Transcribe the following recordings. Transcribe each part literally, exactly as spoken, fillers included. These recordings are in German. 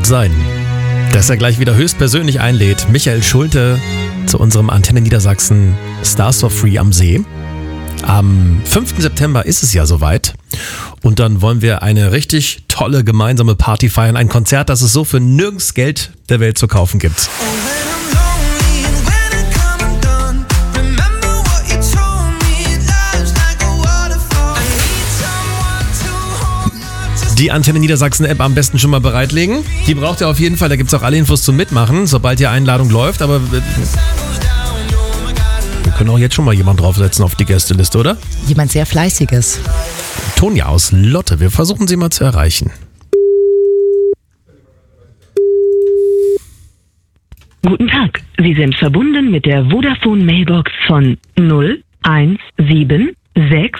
gut sein, dass er gleich wieder höchstpersönlich einlädt. Michael Schulte zu unserem Antenne Niedersachsen Stars for Free am See. Am fünften September ist es ja soweit. Und dann wollen wir eine richtig tolle gemeinsame Party feiern. Ein Konzert, das es so für nirgends Geld der Welt zu kaufen gibt. Die Antenne Niedersachsen App am besten schon mal bereitlegen. Die braucht ihr auf jeden Fall, da gibt es auch alle Infos zum Mitmachen, sobald die Einladung läuft. Aber wir können auch jetzt schon mal jemanden draufsetzen auf die Gästeliste, oder? Jemand sehr Fleißiges. Tonja aus Lotte, wir versuchen sie mal zu erreichen. Guten Tag, Sie sind verbunden mit der Vodafone Mailbox von null eins sieben sechs.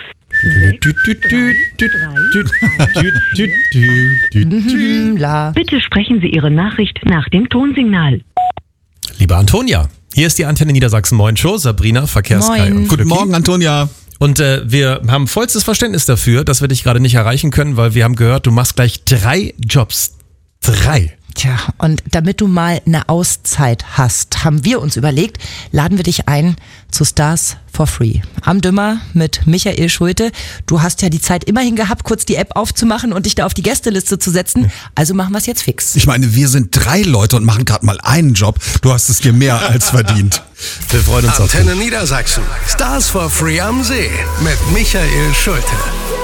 Bitte sprechen Sie Ihre Nachricht nach dem Tonsignal. Liebe Antonia, hier ist die Antenne Niedersachsen Moin Show, Sabrina, Verkehrskai und Guten Morgen, Antonia. Und äh, wir haben vollstes Verständnis dafür, dass wir dich gerade nicht erreichen können, weil wir haben gehört, du machst gleich drei Jobs. Drei. Tja, und damit du mal eine Auszeit hast, haben wir uns überlegt, laden wir dich ein zu Stars for Free. Am Dümmer mit Michael Schulte. Du hast ja die Zeit immerhin gehabt, kurz die App aufzumachen und dich da auf die Gästeliste zu setzen. Also machen wir es jetzt fix. Ich meine, wir sind drei Leute und machen gerade mal einen Job. Du hast es dir mehr als verdient. Wir freuen uns auf dich. Antenne Niedersachsen. Stars for Free am See mit Michael Schulte.